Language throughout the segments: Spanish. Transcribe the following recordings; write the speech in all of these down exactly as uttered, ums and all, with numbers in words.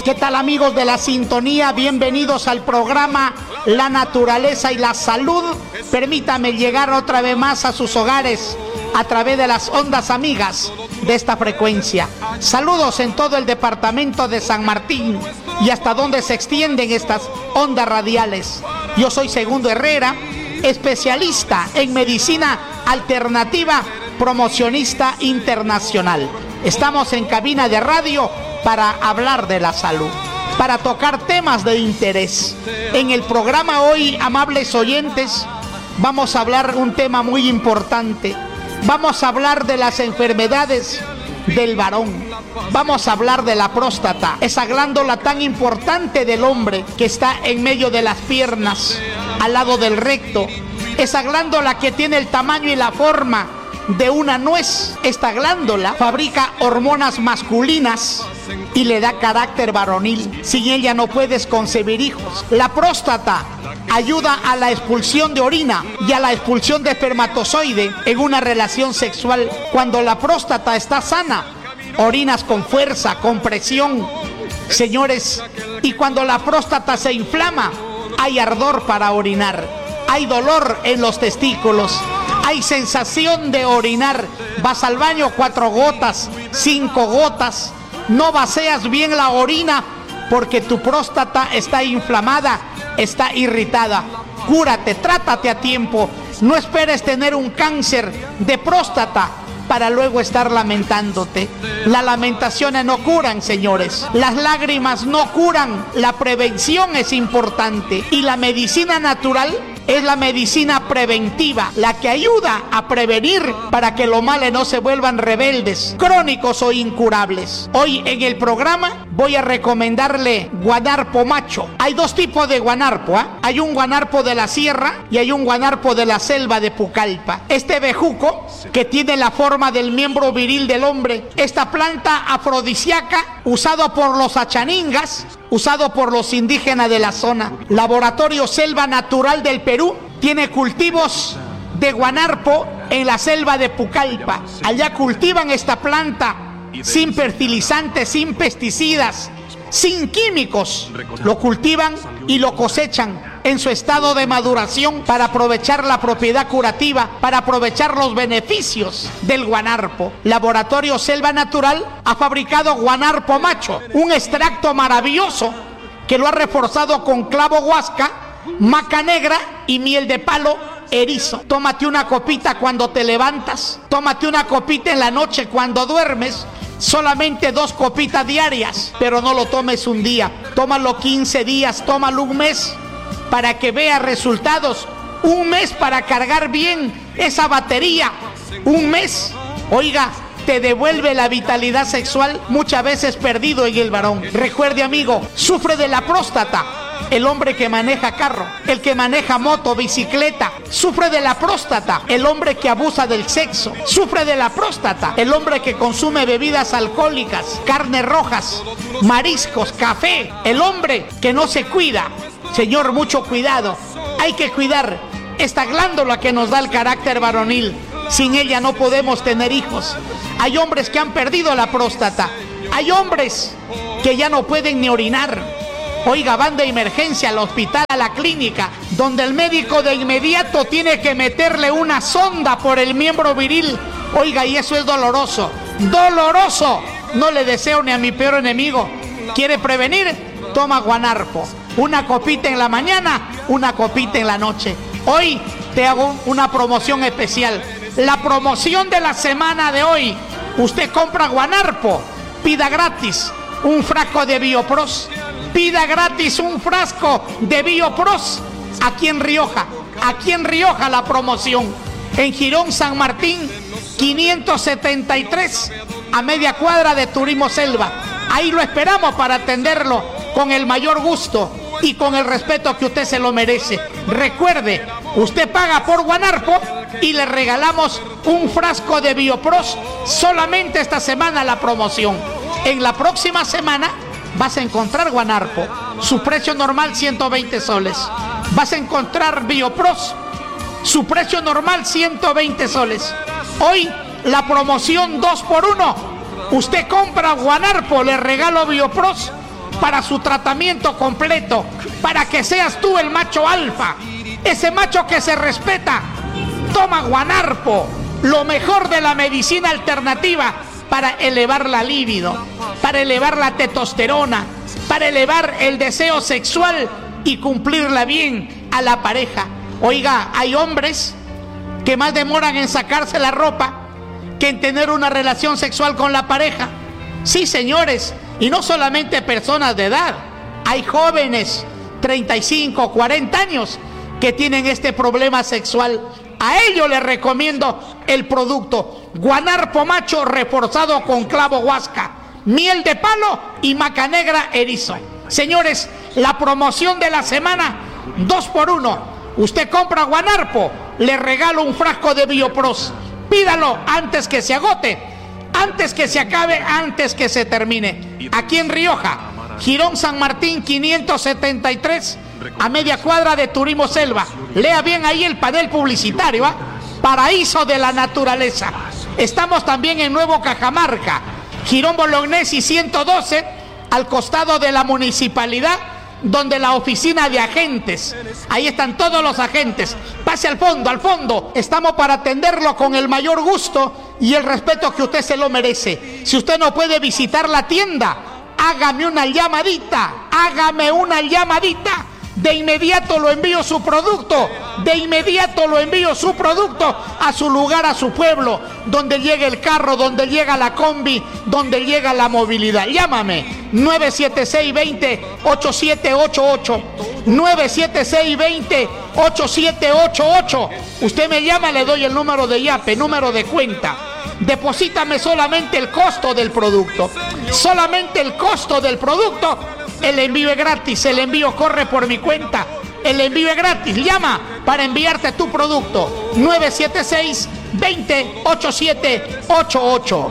¿Qué tal, amigos de la sintonía? Bienvenidos al programa La Naturaleza y la Salud. Permítame llegar otra vez más a sus hogares a través de las ondas amigas de esta frecuencia. Saludos en todo el departamento de San Martín y hasta donde se extienden estas ondas radiales. Yo soy Segundo Herrera, especialista en medicina alternativa, promocionista internacional. Estamos en cabina de radio para hablar de la salud, para tocar temas de interés. En el programa hoy, amables oyentes, vamos a hablar un tema muy importante. Vamos a hablar de las enfermedades del varón. Vamos a hablar de la próstata, esa glándula tan importante del hombre que está en medio de las piernas, al lado del recto. Esa glándula que tiene el tamaño y la forma de una nuez. Esta glándula fabrica hormonas masculinas y le da carácter varonil. Sin ella no puedes concebir hijos. La próstata ayuda a la expulsión de orina y a la expulsión de espermatozoide en una relación sexual. Cuando la próstata está sana, orinas con fuerza, con presión, señores. Y cuando la próstata se inflama, hay ardor para orinar, hay dolor en los testículos, hay sensación de orinar. Vas al baño, cuatro gotas, cinco gotas, no vacías bien la orina porque tu próstata está inflamada, está irritada. Cúrate, trátate a tiempo. No esperes tener un cáncer de próstata para luego estar lamentándote. Las lamentaciones no curan, señores. Las lágrimas no curan. La prevención es importante. Y la medicina natural es la medicina preventiva, la que ayuda a prevenir para que los males no se vuelvan rebeldes, crónicos o incurables. Hoy en el programa voy a recomendarle guanarpo macho. Hay dos tipos de guanarpo, ¿eh? Hay un guanarpo de la sierra y hay un guanarpo de la selva de Pucallpa. Este bejuco, que tiene la forma del miembro viril del hombre, esta planta afrodisíaca usado por los achaningas, usado por los indígenas de la zona. Laboratorio Selva Natural del Perú tiene cultivos de guanarpo en la selva de Pucallpa. Allá cultivan esta planta sin fertilizantes, sin pesticidas, sin químicos. Lo cultivan y lo cosechan en su estado de maduración para aprovechar la propiedad curativa, para aprovechar los beneficios del guanarpo. Laboratorio Selva Natural ha fabricado guanarpo macho, un extracto maravilloso que lo ha reforzado con clavo huasca, maca negra y miel de palo erizo. Tómate una copita cuando te levantas, tómate una copita en la noche cuando duermes. Solamente dos copitas diarias, pero no lo tomes un día. Tómalo quince días, tómalo un mes para que veas resultados. Un mes para cargar bien esa batería. Un mes, oiga, te devuelve la vitalidad sexual muchas veces perdido en el varón. Recuerde, amigo, sufre de la próstata el hombre que maneja carro, el que maneja moto, bicicleta. Sufre de la próstata el hombre que abusa del sexo. Sufre de la próstata el hombre que consume bebidas alcohólicas, carnes rojas, mariscos, café. El hombre que no se cuida. Señor, mucho cuidado. Hay que cuidar esta glándula que nos da el carácter varonil. Sin ella no podemos tener hijos. Hay hombres que han perdido la próstata. Hay hombres que ya no pueden ni orinar. Oiga, van de emergencia al hospital, a la clínica, donde el médico de inmediato tiene que meterle una sonda por el miembro viril. Oiga, y eso es doloroso. ¡Doloroso! No le deseo ni a mi peor enemigo. ¿Quiere prevenir? Toma guanarpo. Una copita en la mañana, una copita en la noche. Hoy te hago una promoción especial. La promoción de la semana de hoy. Usted compra guanarpo, pida gratis un frasco de Biopros. Pida gratis un frasco de Biopros aquí en Rioja. Aquí en Rioja la promoción. En Girón San Martín, quinientos setenta y tres, a media cuadra de Turismo Selva. Ahí lo esperamos para atenderlo con el mayor gusto y con el respeto que usted se lo merece. Recuerde, usted paga por guanarpo y le regalamos un frasco de Biopros. Solamente esta semana la promoción. En la próxima semana vas a encontrar guanarpo, su precio normal ciento veinte soles. Vas a encontrar Biopros, su precio normal ciento veinte soles. Hoy la promoción dos por uno. Usted compra guanarpo, le regalo Biopros para su tratamiento completo, para que seas tú el macho alfa, ese macho que se respeta. Toma Guanarpo, lo mejor de la medicina alternativa para elevar la libido, para elevar la testosterona, para elevar el deseo sexual y cumplirla bien a la pareja. Oiga, hay hombres que más demoran en sacarse la ropa que en tener una relación sexual con la pareja. Sí, señores, y no solamente personas de edad, hay jóvenes, treinta y cinco, cuarenta años, que tienen este problema sexual. A ellos les recomiendo el producto Guanarpo Macho reforzado con clavo huasca, miel de palo y maca negra erizo. Señores, la promoción de la semana, dos por uno. Usted compra Guanarpo, le regalo un frasco de Biopros. Pídalo antes que se agote, antes que se acabe, antes que se termine. Aquí en Rioja, Girón San Martín quinientos setenta y tres, a media cuadra de Turismo Selva. Lea bien ahí el panel publicitario, ¿eh? Paraíso de la naturaleza. Estamos también en Nuevo Cajamarca, Girón Bolognesi ciento doce, al costado de la municipalidad, donde la oficina de agentes, ahí están todos los agentes. Pase al fondo, al fondo. Estamos para atenderlo con el mayor gusto y el respeto que usted se lo merece. Si usted no puede visitar la tienda, hágame una llamadita, hágame una llamadita. De inmediato lo envío su producto, de inmediato lo envío su producto a su lugar, a su pueblo, donde llegue el carro, donde llega la combi, donde llega la movilidad. Llámame, nueve siete seis, veinte, ochenta y siete ochenta y ocho, nueve siete seis, veinte, ochenta y siete ochenta y ocho. Usted me llama, le doy el número de YAPE, número de cuenta. Deposítame solamente el costo del producto, solamente el costo del producto. El envío es gratis, el envío corre por mi cuenta, el envío es gratis. Llama para enviarte tu producto, nueve siete seis, veinte, ochenta y siete ochenta y ocho.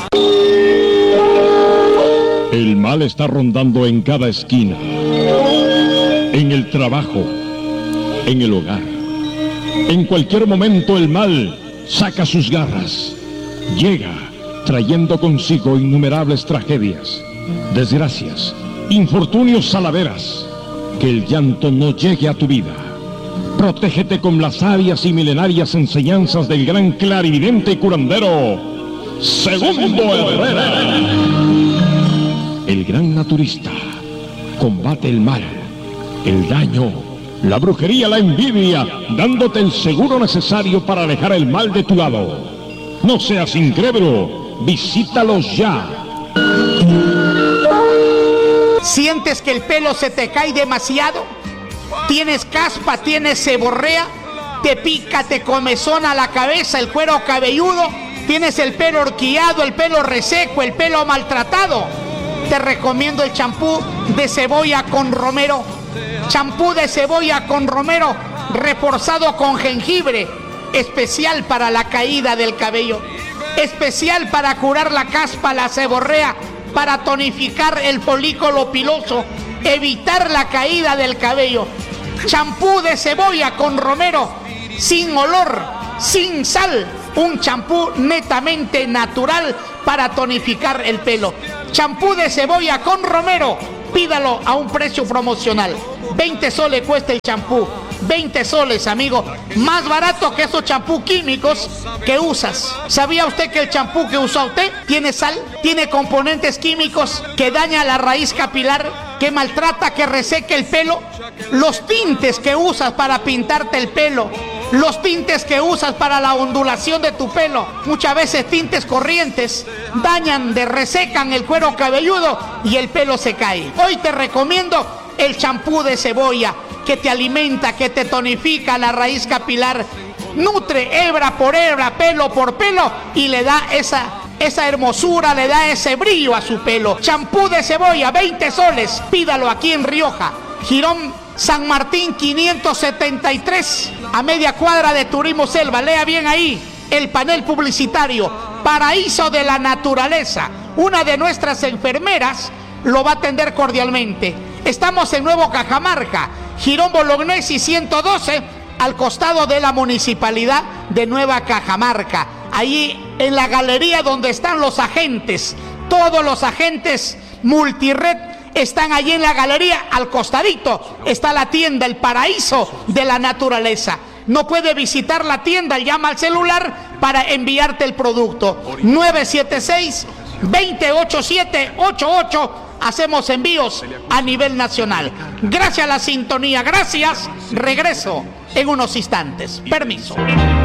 El mal está rondando en cada esquina, en el trabajo, en el hogar. En cualquier momento el mal saca sus garras, llega trayendo consigo innumerables tragedias, desgracias, infortunios saladeras. Que el llanto no llegue a tu vida. Protégete con las sabias y milenarias enseñanzas del gran clarividente y curandero Segundo Herrera. El gran naturista combate el mal, el daño, la brujería, la envidia, dándote el seguro necesario para alejar el mal de tu lado. No seas incrédulo, visítalos ya. ¿Sientes que el pelo se te cae demasiado? ¿Tienes caspa, tienes seborrea? ¿Te pica, te comezona la cabeza, el cuero cabelludo? ¿Tienes el pelo horquillado, el pelo reseco, el pelo maltratado? Te recomiendo el champú de cebolla con romero. Champú de cebolla con romero, reforzado con jengibre, especial para la caída del cabello, especial para curar la caspa, la seborrea, para tonificar el folículo piloso, evitar la caída del cabello. Champú de cebolla con romero, sin olor, sin sal, un champú netamente natural para tonificar el pelo. Champú de cebolla con romero, pídalo a un precio promocional. veinte soles cuesta el champú, veinte soles, amigo, más barato que esos champú químicos que usas. ¿Sabía usted que el champú que usa usted tiene sal, tiene componentes químicos que daña la raíz capilar, que maltrata, que reseca el pelo? Los tintes que usas para pintarte el pelo, los tintes que usas para la ondulación de tu pelo, muchas veces tintes corrientes, dañan, de resecan el cuero cabelludo y el pelo se cae. Hoy te recomiendo el champú de cebolla, que te alimenta, que te tonifica la raíz capilar, nutre hebra por hebra, pelo por pelo, y le da esa, esa hermosura, le da ese brillo a su pelo. Champú de cebolla, veinte soles, pídalo aquí en Rioja, Girón San Martín quinientos setenta y tres, a media cuadra de Turismo Selva. Lea bien ahí el panel publicitario, Paraíso de la Naturaleza. Una de nuestras enfermeras lo va a atender cordialmente. Estamos en Nuevo Cajamarca, Girón Bolognesi ciento doce, al costado de la municipalidad de Nueva Cajamarca. Ahí en la galería donde están los agentes, todos los agentes multired están allí en la galería, al costadito está la tienda El Paraíso de la Naturaleza. No puede visitar la tienda, llama al celular para enviarte el producto. nueve siete seis, dos cero ocho siete ocho ocho. Hacemos envíos a nivel nacional. Gracias a la sintonía, gracias. Regreso en unos instantes. Permiso.